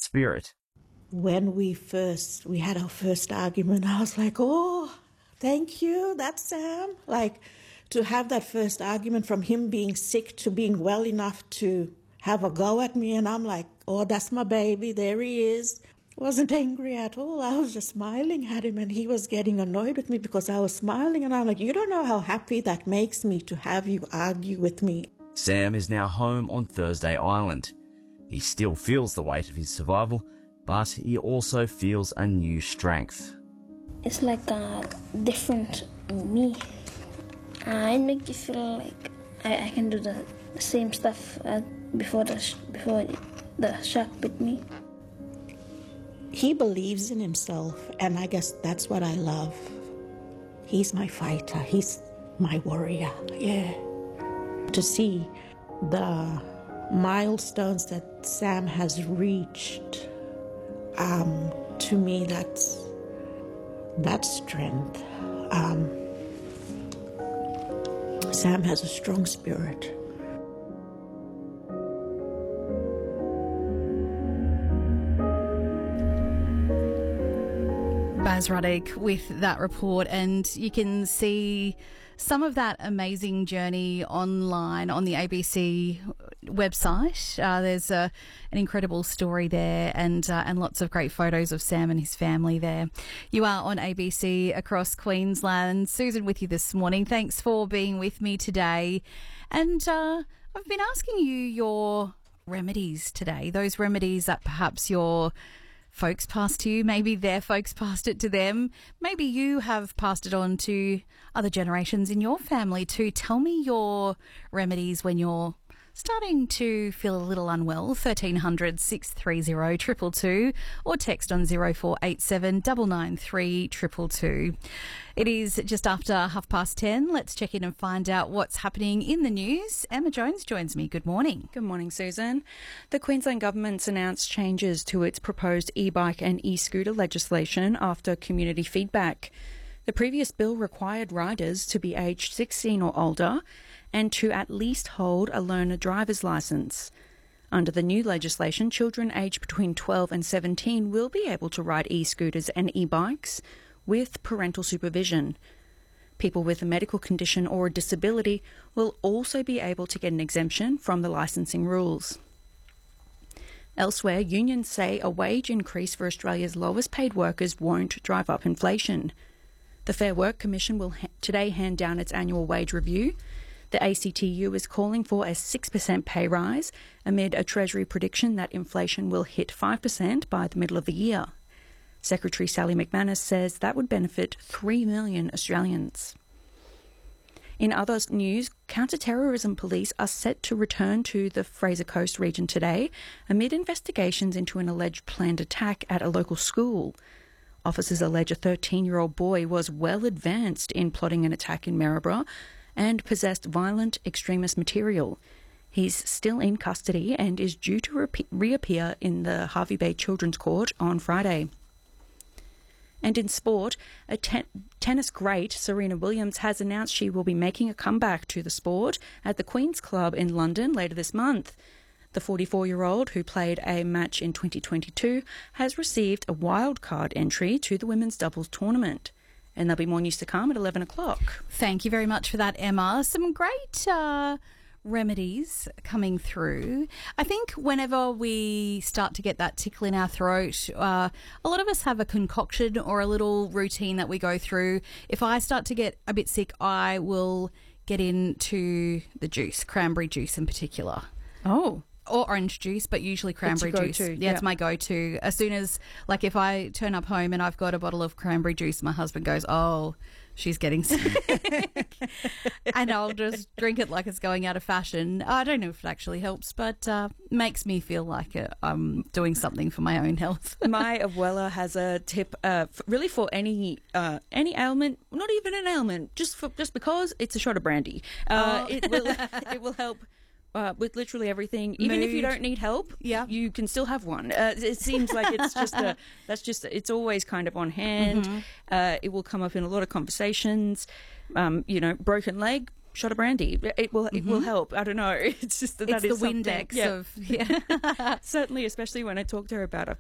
spirit. When we had our first argument, I was like, oh, thank you, that's Sam. Like, to have that first argument from him being sick to being well enough to have a go at me, and I'm like, oh, that's my baby, there he is. Wasn't angry at all. I was just smiling at him, and he was getting annoyed with me because I was smiling, and I'm like, you don't know how happy that makes me to have you argue with me. Sam is now home on Thursday Island. He still feels the weight of his survival, but he also feels a new strength. It's like a different me. It makes you feel like I can do the same stuff before the shark bit me. He believes in himself, and I guess that's what I love. He's my fighter. He's my warrior. Yeah. To see the milestones that Sam has reached, to me, that's strength. Sam has a strong spirit. Baz Ruddick with that report, and you can see some of that amazing journey online on the ABC website. There's an incredible story there, and lots of great photos of Sam and his family there. You are on ABC across Queensland. Susan with you this morning. Thanks for being with me today. And I've been asking you your remedies today, those remedies that perhaps your folks passed to you, maybe their folks passed it to them, maybe you have passed it on to other generations in your family too. Tell me your remedies when you're starting to feel a little unwell. 1300 630 222 or text on 0487 993 222. It is just after 10:30. Let's check in and find out what's happening in the news. Emma Jones joins me. Good morning. Good morning, Susan. The Queensland Government's announced changes to its proposed e-bike and e-scooter legislation after community feedback. The previous bill required riders to be aged 16 or older and to at least hold a learner driver's licence. Under the new legislation, children aged between 12 and 17 will be able to ride e-scooters and e-bikes with parental supervision. People with a medical condition or a disability will also be able to get an exemption from the licensing rules. Elsewhere, unions say a wage increase for Australia's lowest paid workers won't drive up inflation. The Fair Work Commission will today hand down its annual wage review. The ACTU is calling for a 6% pay rise amid a Treasury prediction that inflation will hit 5% by the middle of the year. Secretary Sally McManus says that would benefit 3 million Australians. In other news, counter-terrorism police are set to return to the Fraser Coast region today amid investigations into an alleged planned attack at a local school. Officers allege a 13-year-old boy was well advanced in plotting an attack in Maryborough and possessed violent extremist material. He's still in custody and is due to reappear in the Hervey Bay Children's Court on Friday. And in sport, a tennis great Serena Williams has announced she will be making a comeback to the sport at the Queen's Club in London later this month. The 44-year-old, who played a match in 2022, has received a wildcard entry to the women's doubles tournament. And there'll be more news to come at 11 o'clock. Thank you very much for that, Emma. Some great remedies coming through. I think whenever we start to get that tickle in our throat, a lot of us have a concoction or a little routine that we go through. If I start to get a bit sick, I will get into the juice, cranberry juice in particular. Oh. Or orange juice, but usually cranberry juice. Yeah, it's my go-to. As soon as, like, if I turn up home and I've got a bottle of cranberry juice, my husband goes, oh, she's getting sick. And I'll just drink it like it's going out of fashion. I don't know if it actually helps, but makes me feel like I'm doing something for my own health. My abuela has a tip really for any ailment, not even an ailment, just because it's a shot of brandy. It will help. With literally everything, even if you don't need help, you can still have one. It seems like it's it's always kind of on hand. Mm-hmm. It will come up in a lot of conversations. Broken leg, shot of brandy. It will help. I don't know. It's just that it's is the Windex of certainly, especially when I talk to her about